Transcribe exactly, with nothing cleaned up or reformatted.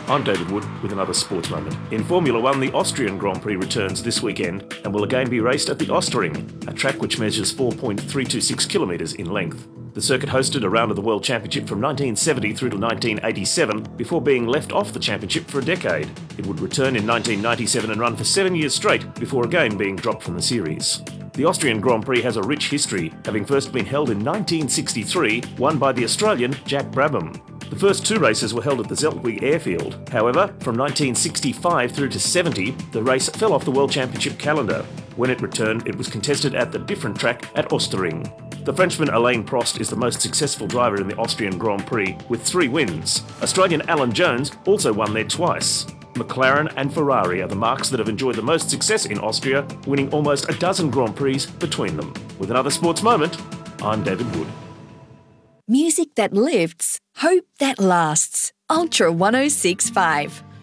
I'm David Wood with another sports moment. In Formula One, the Austrian Grand Prix returns this weekend and will again be raced at the Ostring, a track which measures four point three two six kilometres in length. The circuit hosted a round of the World Championship from nineteen seventy through to nineteen eighty-seven before being left off the championship for a decade. It would return in nineteen ninety-seven and run for seven years straight before again being dropped from the series. The Austrian Grand Prix has a rich history, having first been held in nineteen sixty-three, won by the Australian Jack Brabham. The first two races were held at the Zeltweg airfield. However, from nineteen sixty-five through to seventy, the race fell off the World Championship calendar. When it returned, it was contested at the different track at Ostring. The Frenchman Alain Prost is the most successful driver in the Austrian Grand Prix, with three wins. Australian Alan Jones also won there twice. McLaren and Ferrari are the marques that have enjoyed the most success in Austria, winning almost a dozen Grand Prix between them. With another sports moment, I'm David Wood. Music that lifts, hope that lasts. Ultra one oh six point five.